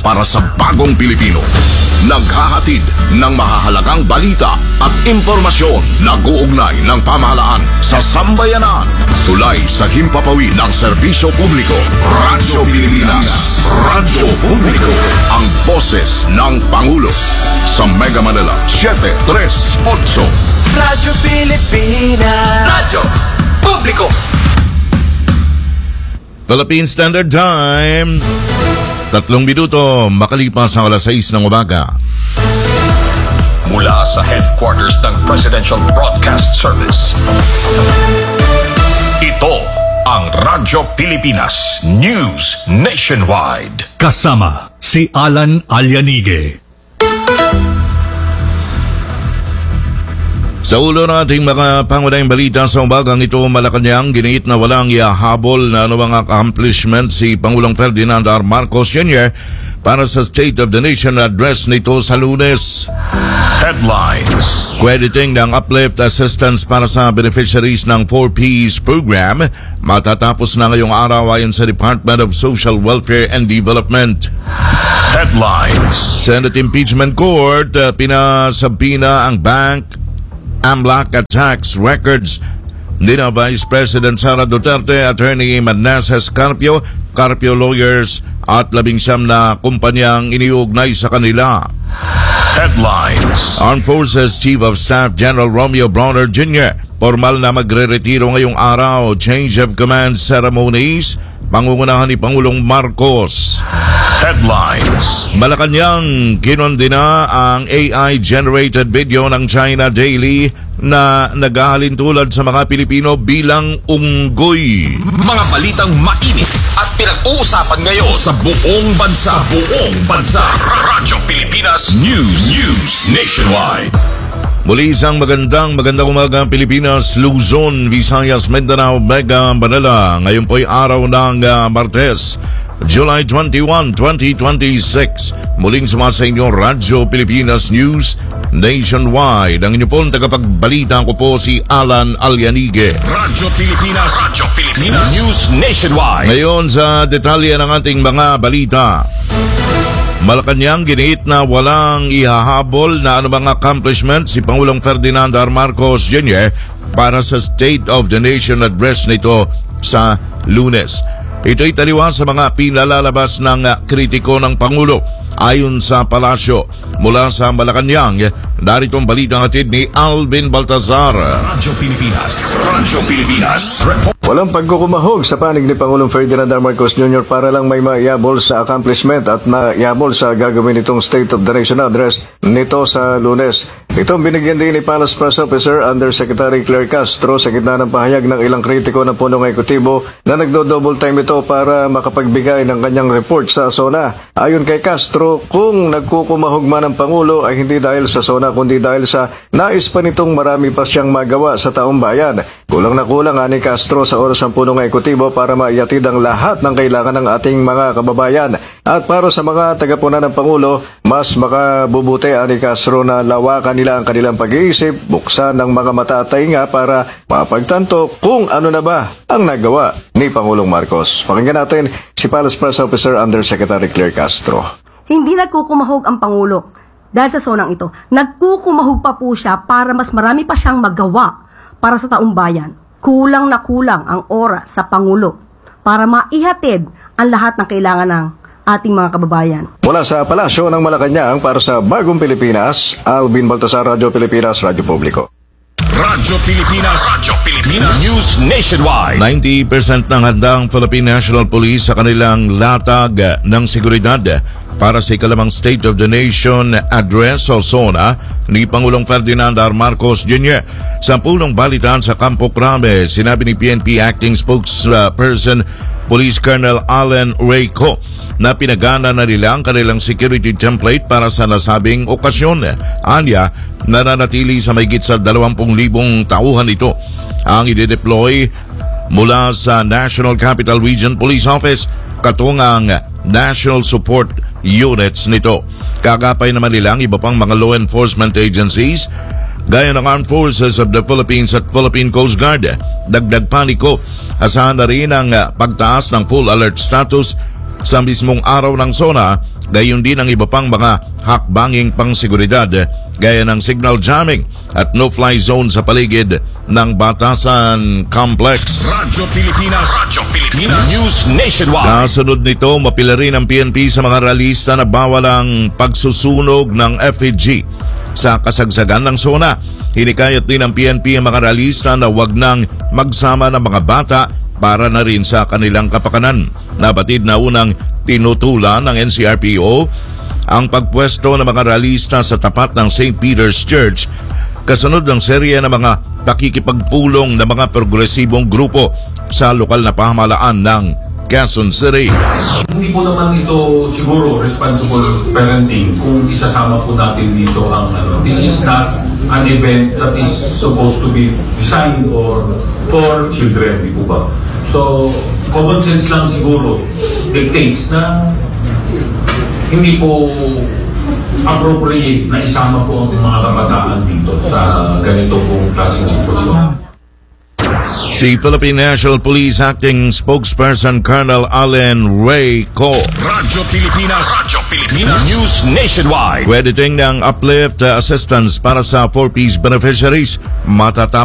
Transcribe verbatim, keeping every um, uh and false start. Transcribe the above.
para sa bagong Pilipino. Naghahatid ng mahahalagang balita at impormasyon. Nag-uugnay ng pamahalaan sa sambayanan. Tulay sa himpapawid ng serbisyo publiko. Radyo Pilipinas. Radyo Publiko. Ang boses ng Pangulo. Sa Mega Manila, seven three eight. Radyo Pilipinas. Radyo Publiko. Philippine Standard Time. Tatlong minuto makalipas ang alas sais ng umaga. Mula sa headquarters ng Presidential Broadcast Service. Ito ang Radyo Pilipinas News Nationwide. Kasama si Alan Alianige. Sa ulo ng ating mga pangunahing balita sa umagang ito, Malacanang, giniit na walang iahabol na anumang accomplishment si Pangulong Ferdinand R. Marcos Junior para sa State of the Nation address nito sa Lunes. Headlines. Crediting ng uplift assistance para sa beneficiaries ng four Ps program matatapos na ngayong araw ayon sa Department of Social Welfare and Development. Headlines. Senate Impeachment Court uh, pinasabina ang bank AMLAC at tax records ni na Vice President Sara Duterte, Attorney Manasses Carpio, Carpio Lawyers at labing siyam na kumpanyang iniugnay sa kanila. Headlines. Armed Forces Chief of Staff General Romeo Brawner Junior formal na magre-retiro ngayong araw. Change of command ceremonies, pangungunahan ni Pangulong Marcos. Headlines. Malacanang, kinondena ang A I-generated video ng China Daily na naghahalin tulad sa mga Pilipino bilang unggoy. Mga balitang mainit at pinag-uusapan ngayon sa buong bansa. Sa buong bansa. Radyo Pilipinas News. News Nationwide. Muli isang magandang magandang umaga Pilipinas, Luzon, Visayas, Mindanao, Mega Manila. Ngayon po'y araw ng uh, Martes, July twenty-first, twenty twenty-six. Muling sumasa inyo Radyo Pilipinas News Nationwide. Ang inyo pong tagapagbalita ko po si Alan Alianige. Radyo Pilipinas. Radyo Pilipinas News Nationwide. Ngayon sa detalye ng ating mga balita. Malacanang, giniit na walang ihahabol na anumang accomplishment si Pangulong Ferdinand R. Marcos Junior para sa State of the Nation address nito sa Lunes. Ito'y taliwas sa mga pinalalabas ng kritiko ng Pangulo. Ayon sa palasyo, mula sa Malacanang, naritong balitang hatid ni Alvin Baltazar. Radyo Pilipinas. Radyo Pilipinas. Walang pagkukumahog sa panig ni Pangulong Ferdinand R. Marcos Junior para lang may maiyabol sa accomplishment at maiyabol sa gagawin nitong State of the Nation address nito sa Lunes. Itong binigyan din ni Palace Press Officer Undersecretary Claire Castro sa gitna ng pahayag ng ilang kritiko ng punong ekutibo na nagdo-double time ito para makapagbigay ng kanyang report sa SONA. Ayon kay Castro, kung nagkukumahog man ang Pangulo ay hindi dahil sa SONA kundi dahil sa nais pa nitong marami pa siyang magawa sa taong bayan. Kulang na kulang ani Castro sa oras ng punong ekutibo para maiyatid ang lahat ng kailangan ng ating mga kababayan. At para sa mga tagapunan ng Pangulo, mas makabubuti ani Castro na lawakan nila ang kanilang pag-iisip, buksan ng mga mata at tainga para mapagtanto kung ano na ba ang nagawa ni Pangulong Marcos. Pakinggan natin si Palace Press Officer Undersecretary Claire Castro. Hindi nagkukumahog ang Pangulo dahil sa sonang ito. Nagkukumahog pa po siya para mas marami pa siyang magawa para sa taong bayan. Kulang na kulang ang oras sa Pangulo para maihatid ang lahat ng kailangan ng ating mga kababayan. Mula sa Palasyo ng Malacanang para sa Bagong Pilipinas, Alvin Baltasar, Radyo Pilipinas, Radyo Publiko. Radyo Pilipinas. Radyo Pilipinas News Nationwide. ninety percent ng handang Philippine National Police sa kanilang latag ng seguridad para sa ikalimang State of the Nation address o SONA ni Pangulong Ferdinand R. Marcos Junior Sa pulong balitaan sa Campo Crame, sinabi ni P N P Acting Spokesperson Police Colonel Allen Rayco na pinagana na nila ang kanilang security template para sa nasabing okasyon. Anya, nananatili sa mahigit sa dalawampu libong tauhan ito ang i-deploy mula sa National Capital Region Police Office katungang National Support Units nito. Kakapay naman nila ang iba pang mga law enforcement agencies gaya ng Armed Forces of the Philippines at Philippine Coast Guard. Dagdag paniko, asahan na rin ang pagtaas ng full alert status sa mismong araw ng SONA gayon din ang iba pang mga hakbanging pangseguridad gaya ng signal jamming at no-fly zone sa paligid ng Batasan Complex. Radyo Pilipinas, Radyo Pilipinas, News Nationwide. Kasunod nito, mapila rin ang P N P sa mga ralista na bawal ang pagsusunog ng effigy sa kasagsagan ng zona. Hinikayat din ng P N P ang mga ralista na wag nang magsama ng mga bata para na rin sa kanilang kapakanan. Nabatid na unang tinutulan ng N C R P O ang pagpwesto ng mga ralista sa tapat ng Saint Peter's Church kasunod ng serye ng mga pakikipagpulong ng mga progresibong grupo sa lokal na pamahalaan ng Quezon City. Hindi po naman ito siguro responsible parenting kung isasama po natin dito ang ano. This is not an event that is supposed to be designed or for children, di po ba? So, common sense lang siguro dictates na hindi po appropriate na isama po ang mga kabataan dito sa ganito pong klaseng sitwasyon. Si Philippine National Police Acting Spokesperson Colonel Allen Ray Co. Radyo Pilipinas, Radyo Pilipinas, News Nationwide. Crediting ng uplift uh, assistance para sa four-piece beneficiaries matatapos